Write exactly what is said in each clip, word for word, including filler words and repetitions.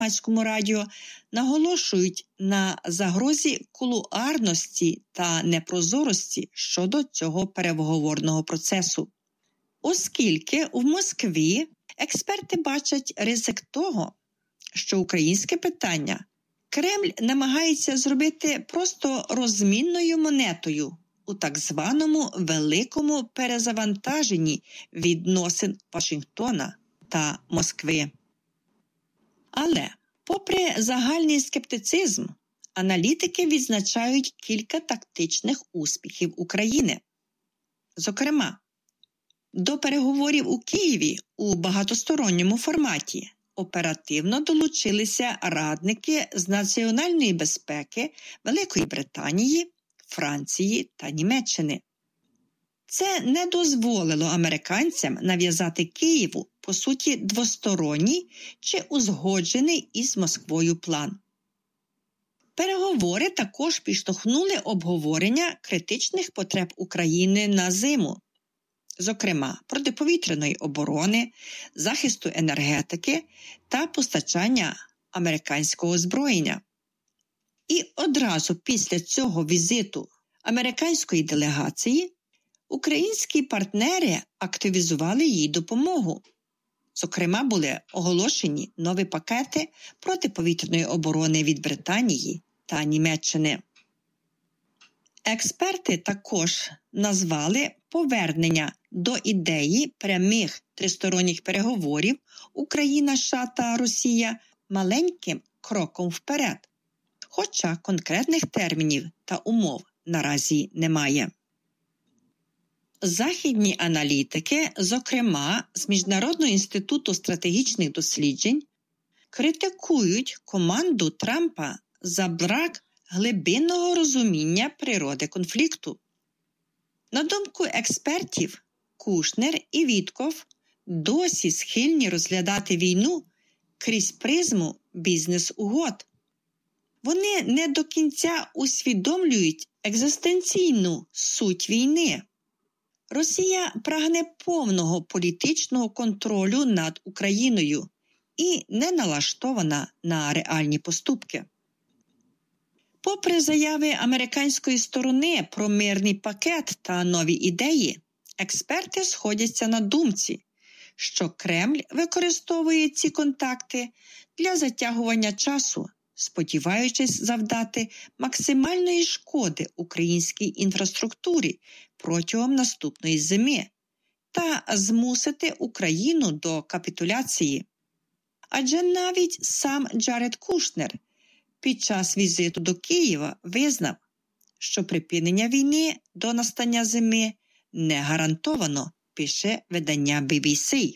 громадському радіо наголошують на загрозі кулуарності та непрозорості щодо цього переговорного процесу. Оскільки в Москві експерти бачать ризик того, що українське питання Кремль намагається зробити просто розмінною монетою у так званому великому перезавантаженні відносин Вашингтона та Москви. Але, попри загальний скептицизм, аналітики відзначають кілька тактичних успіхів України. Зокрема, до переговорів у Києві у багатосторонньому форматі оперативно долучилися радники з національної безпеки Великої Британії, Франції та Німеччини. Це не дозволило американцям нав'язати Києву, по суті, двосторонній чи узгоджений із Москвою план. Переговори також підштовхнули обговорення критичних потреб України на зиму, зокрема протиповітряної оборони, захисту енергетики та постачання американського озброєння. І одразу після цього візиту американської делегації українські партнери активізували їй допомогу. Зокрема, були оголошені нові пакети протиповітряної оборони від Британії та Німеччини. Експерти також назвали повернення до ідеї прямих тристоронніх переговорів Україна, США та Росія маленьким кроком вперед, хоча конкретних термінів та умов наразі немає. Західні аналітики, зокрема з Міжнародного інституту стратегічних досліджень, критикують команду Трампа за брак глибинного розуміння природи конфлікту. На думку експертів, Кушнер і Вітков досі схильні розглядати війну крізь призму бізнес-угод. Вони не до кінця усвідомлюють екзистенційну суть війни. Росія прагне повного політичного контролю над Україною і не налаштована на реальні поступки. Попри заяви американської сторони про мирний пакет та нові ідеї, експерти сходяться на думці, що Кремль використовує ці контакти для затягування часу, сподіваючись завдати максимальної шкоди українській інфраструктурі протягом наступної зими та змусити Україну до капітуляції. Адже навіть сам Джаред Кушнер під час візиту до Києва визнав, що припинення війни до настання зими не гарантовано, пише видання бі бі сі.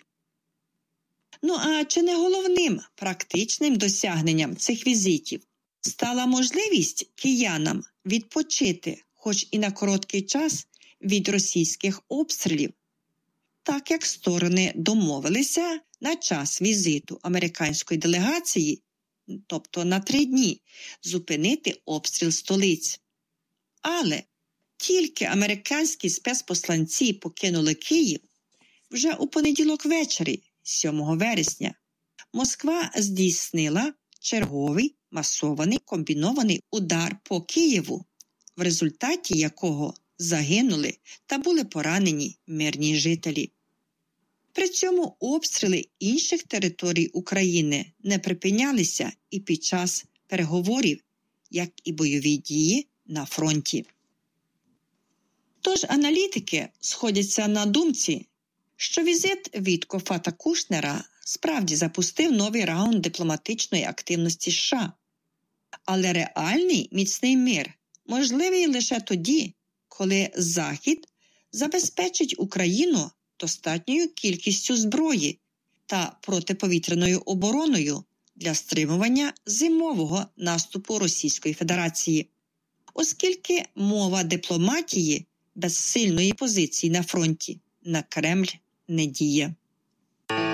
Ну а чи не головним практичним досягненням цих візитів стала можливість киянам відпочити, хоч і на короткий час, від російських обстрілів, так як сторони домовилися на час візиту американської делегації, тобто на три дні, зупинити обстріл столиць. Але тільки американські спецпосланці покинули Київ, вже у понеділок ввечері, сьомого вересня, Москва здійснила черговий масований комбінований удар по Києву, в результаті якого загинули та були поранені мирні жителі. При цьому обстріли інших територій України не припинялися і під час переговорів, як і бойові дії на фронті. Тож аналітики сходяться на думці, що візит Віткофа та Кушнера справді запустив новий раунд дипломатичної активності США. Але реальний міцний мир можливий лише тоді, коли Захід забезпечить Україну достатньою кількістю зброї та протиповітряною обороною для стримування зимового наступу Російської Федерації. Оскільки мова дипломатії без сильної позиції на фронті на Кремль не діє.